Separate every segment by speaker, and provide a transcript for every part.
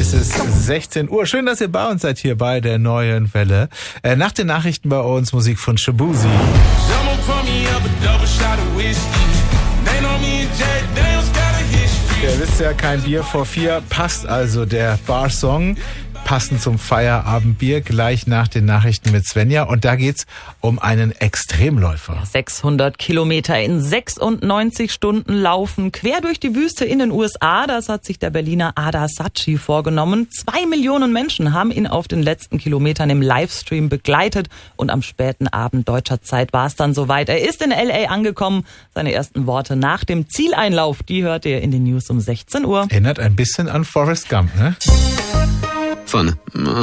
Speaker 1: ist es 16 Uhr. Schön, dass ihr bei uns seid hier bei der Neuen Welle. Nach den Nachrichten bei uns Musik von Shabuzi. Ihr wisst ja, kein Bier vor 4 passt also der Bar-Song. Passend zum Feierabendbier, gleich nach den Nachrichten mit Svenja. Und da geht's um einen Extremläufer.
Speaker 2: 600 Kilometer in 96 Stunden laufen, quer durch die Wüste in den USA. Das hat sich der Berliner Ada Sacchi vorgenommen. 2 Millionen Menschen haben ihn auf den letzten Kilometern im Livestream begleitet. Und am späten Abend deutscher Zeit war es dann soweit. Er ist in L.A. angekommen. Seine ersten Worte nach dem Zieleinlauf, die hört ihr in den News um 16 Uhr.
Speaker 1: Erinnert ein bisschen an Forrest Gump, ne?
Speaker 3: Von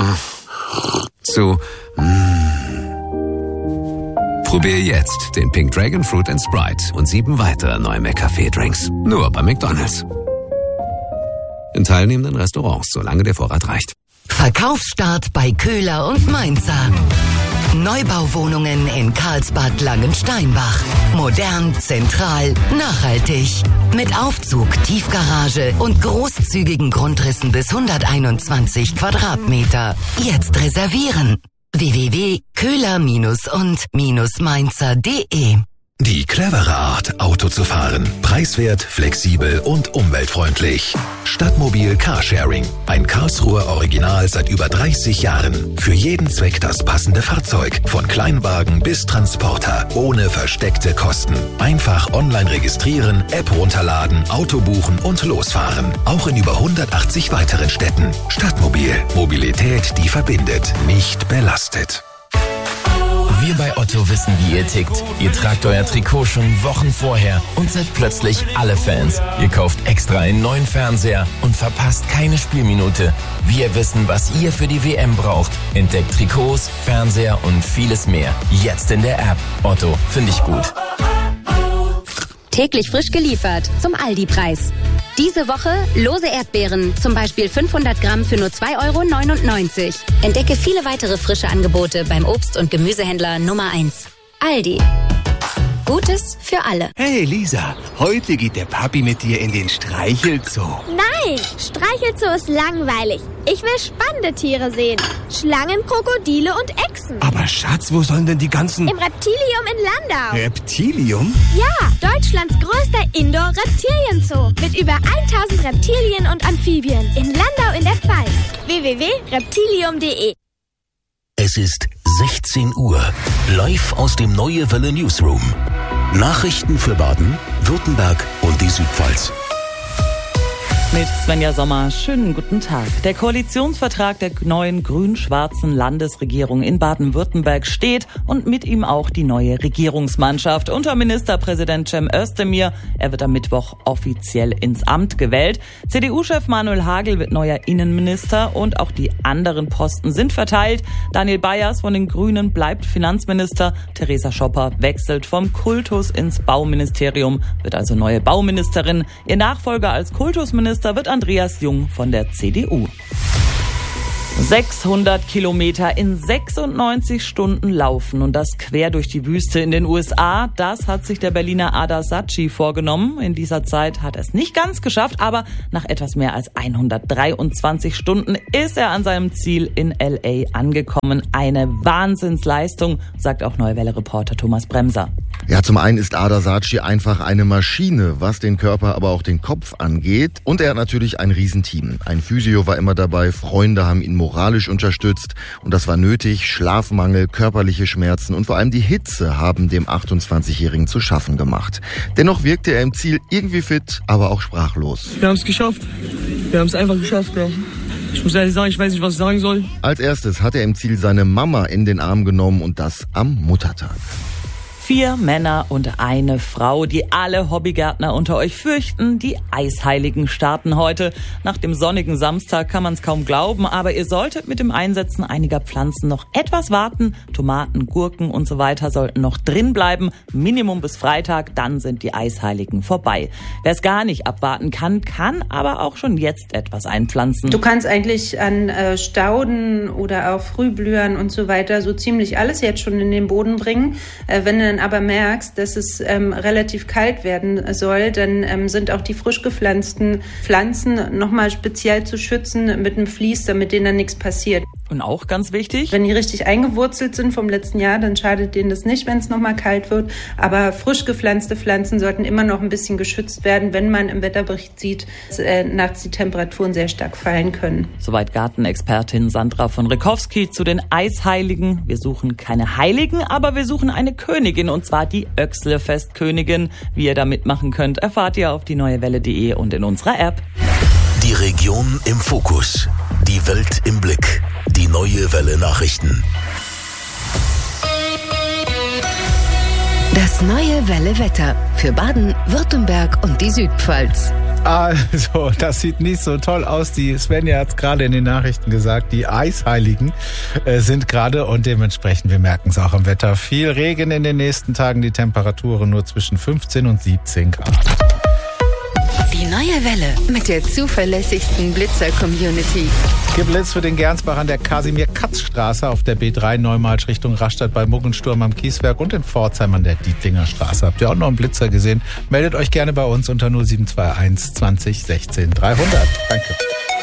Speaker 3: zu Probier jetzt den Pink Dragon Fruit & Sprite und 7 weitere neue McCafé-Drinks. Nur bei McDonald's. In teilnehmenden Restaurants, solange der Vorrat reicht.
Speaker 4: Verkaufsstart bei Köhler und Mainzer. Neubauwohnungen in Karlsbad-Langensteinbach. Modern, zentral, nachhaltig. Mit Aufzug, Tiefgarage und großzügigen Grundrissen bis 121 Quadratmeter. Jetzt reservieren. www.köhler-und-mainzer.de.
Speaker 5: Die clevere Art, Auto zu fahren. Preiswert, flexibel und umweltfreundlich. Stadtmobil Carsharing. Ein Karlsruher Original seit über 30 Jahren. Für jeden Zweck das passende Fahrzeug. Von Kleinwagen bis Transporter. Ohne versteckte Kosten. Einfach online registrieren, App runterladen, Auto buchen und losfahren. Auch in über 180 weiteren Städten. Stadtmobil. Mobilität, die verbindet. Nicht belastet.
Speaker 6: Wir bei Otto wissen, wie ihr tickt. Ihr tragt euer Trikot schon Wochen vorher und seid plötzlich alle Fans. Ihr kauft extra einen neuen Fernseher und verpasst keine Spielminute. Wir wissen, was ihr für die WM braucht. Entdeckt Trikots, Fernseher und vieles mehr. Jetzt in der App. Otto, finde ich gut.
Speaker 7: Täglich frisch geliefert zum Aldi-Preis. Diese Woche lose Erdbeeren, zum Beispiel 500 Gramm für nur 2,99 €. Entdecke viele weitere frische Angebote beim Obst- und Gemüsehändler Nummer 1. Aldi. Gutes für alle.
Speaker 8: Hey Lisa, heute geht der Papi mit dir in den Streichelzoo.
Speaker 9: Nein, Streichelzoo ist langweilig. Ich will spannende Tiere sehen. Schlangen, Krokodile und Echsen.
Speaker 8: Aber Schatz, wo sollen denn die ganzen...
Speaker 9: Im Reptilium in Landau.
Speaker 8: Reptilium?
Speaker 9: Ja, Deutschlands größter Indoor-Reptilienzoo. Mit über 1000 Reptilien und Amphibien. In Landau in der Pfalz. www.reptilium.de.
Speaker 5: Es ist 16 Uhr. Live aus dem Neue Welle Newsroom. Nachrichten für Baden, Württemberg und die Südpfalz.
Speaker 2: Mit Svenja Sommer, schönen guten Tag. Der Koalitionsvertrag der neuen grün-schwarzen Landesregierung in Baden-Württemberg steht und mit ihm auch die neue Regierungsmannschaft unter Ministerpräsident Cem Özdemir. Er wird am Mittwoch offiziell ins Amt gewählt. CDU-Chef Manuel Hagel wird neuer Innenminister und auch die anderen Posten sind verteilt. Daniel Bayers von den Grünen bleibt Finanzminister. Theresa Schopper wechselt vom Kultus ins Bauministerium, wird also neue Bauministerin. Ihr Nachfolger als Kultusminister wird Andreas Jung von der CDU. 600 Kilometer in 96 Stunden laufen und das quer durch die Wüste in den USA. Das hat sich der Berliner Ada Sacchi vorgenommen. In dieser Zeit hat er es nicht ganz geschafft, aber nach etwas mehr als 123 Stunden ist er an seinem Ziel in L.A. angekommen. Eine Wahnsinnsleistung, sagt auch Neue Welle-Reporter Thomas Bremser.
Speaker 10: Ja, zum einen ist Ada Sacchi einfach eine Maschine, was den Körper, aber auch den Kopf angeht. Und er hat natürlich ein Riesenteam. Ein Physio war immer dabei, Freunde haben ihn moralisch unterstützt. Und das war nötig. Schlafmangel, körperliche Schmerzen und vor allem die Hitze haben dem 28-Jährigen zu schaffen gemacht. Dennoch wirkte er im Ziel irgendwie fit, aber auch sprachlos.
Speaker 11: Wir haben es geschafft. Wir haben es einfach geschafft, ja. Ich muss ehrlich sagen, ich weiß nicht, was ich sagen soll.
Speaker 10: Als erstes hat er im Ziel seine Mama in den Arm genommen und das am Muttertag.
Speaker 2: 4 Männer und eine Frau, die alle Hobbygärtner unter euch fürchten. Die Eisheiligen starten heute. Nach dem sonnigen Samstag kann man es kaum glauben, aber ihr solltet mit dem Einsetzen einiger Pflanzen noch etwas warten. Tomaten, Gurken und so weiter sollten noch drin bleiben. Minimum bis Freitag, dann sind die Eisheiligen vorbei. Wer es gar nicht abwarten kann, kann aber auch schon jetzt etwas einpflanzen.
Speaker 12: Du kannst eigentlich an Stauden oder auch Frühblühern und so weiter so ziemlich alles jetzt schon in den Boden bringen. Wenn du dann aber merkst, dass es relativ kalt werden soll, dann sind auch die frisch gepflanzten Pflanzen nochmal speziell zu schützen mit einem Vlies, damit denen dann nichts passiert.
Speaker 2: Und auch ganz wichtig,
Speaker 12: wenn die richtig eingewurzelt sind vom letzten Jahr, dann schadet denen das nicht, wenn es nochmal kalt wird. Aber frisch gepflanzte Pflanzen sollten immer noch ein bisschen geschützt werden, wenn man im Wetterbericht sieht, dass nachts die Temperaturen sehr stark fallen können.
Speaker 2: Soweit Gartenexpertin Sandra von Rikowski zu den Eisheiligen. Wir suchen keine Heiligen, aber wir suchen eine Königin, und zwar die Öxle-Festkönigin. Wie ihr da mitmachen könnt, erfahrt ihr auf dieneuewelle.de und in unserer App.
Speaker 5: Die Region im Fokus. Die Welt im Blick. Die Neue Welle Nachrichten.
Speaker 4: Das Neue Welle Wetter für Baden, Württemberg und die Südpfalz.
Speaker 1: Also, das sieht nicht so toll aus. Die Svenja hat es gerade in den Nachrichten gesagt, die Eisheiligen sind gerade, und dementsprechend, wir merken es auch am Wetter, viel Regen in den nächsten Tagen, die Temperaturen nur zwischen 15 und 17 Grad.
Speaker 4: Die Neue Welle mit der zuverlässigsten Blitzer-Community.
Speaker 1: Geblitzt für den Gernsbach an der Kasimir-Katz-Straße, auf der B3 Neumarsch Richtung Rastatt bei Muggensturm am Kieswerk und in Pforzheim an der Dietlinger Straße. Habt ihr auch noch einen Blitzer gesehen? Meldet euch gerne bei uns unter 0721 20 16 300. Danke.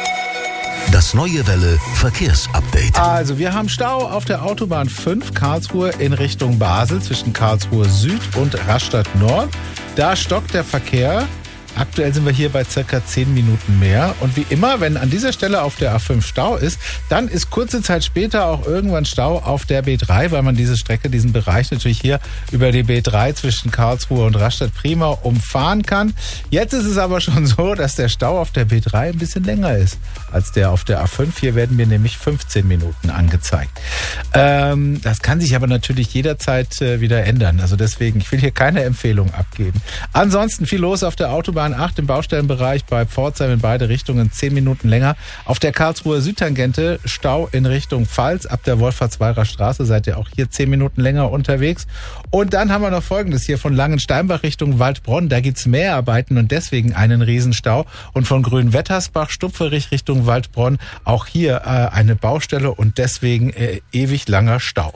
Speaker 5: Das Neue Welle Verkehrsupdate.
Speaker 1: Also, wir haben Stau auf der Autobahn 5 Karlsruhe in Richtung Basel zwischen Karlsruhe Süd und Rastatt Nord. Da stockt der Verkehr. Aktuell sind wir hier bei circa 10 Minuten mehr. Und wie immer, wenn an dieser Stelle auf der A5 Stau ist, dann ist kurze Zeit später auch irgendwann Stau auf der B3, weil man diese Strecke, diesen Bereich natürlich hier über die B3 zwischen Karlsruhe und Rastatt prima umfahren kann. Jetzt ist es aber schon so, dass der Stau auf der B3 ein bisschen länger ist als der auf der A5. Hier werden mir nämlich 15 Minuten angezeigt. Das kann sich aber natürlich jederzeit wieder ändern. Also deswegen, ich will hier keine Empfehlung abgeben. Ansonsten viel los auf der Autobahn 8 im Baustellenbereich bei Pforzheim in beide Richtungen 10 Minuten länger. Auf der Karlsruher Südtangente Stau in Richtung Pfalz. Ab der Wolfratz-Weiherer Straße seid ihr auch hier 10 Minuten länger unterwegs. Und dann haben wir noch Folgendes hier von Langensteinbach Richtung Waldbronn. Da gibt's Mehrarbeiten und deswegen einen Riesenstau. Und von Grünwettersbach, Stupferich Richtung Waldbronn auch hier eine Baustelle und deswegen ewig langer Stau.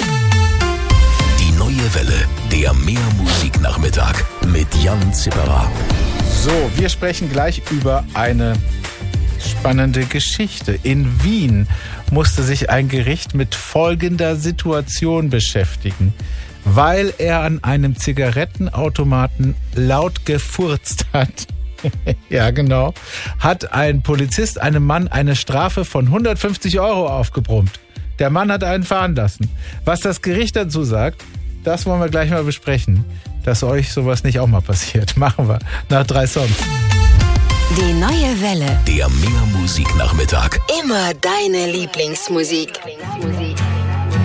Speaker 5: Die Neue Welle, der Meermusiknachmittag mit Jan Zipperer.
Speaker 1: So, wir sprechen gleich über eine spannende Geschichte. In Wien musste sich ein Gericht mit folgender Situation beschäftigen. Weil er an einem Zigarettenautomaten laut gefurzt hat. Ja, genau. Hat ein Polizist einem Mann eine Strafe von 150 € aufgebrummt. Der Mann hat einen fahren lassen. Was das Gericht dazu sagt, das wollen wir gleich mal besprechen. Dass euch sowas nicht auch mal passiert. Machen wir nach 3 Songs.
Speaker 4: Die Neue Welle.
Speaker 5: Der Meermusiknachmittag.
Speaker 4: Immer deine Lieblingsmusik.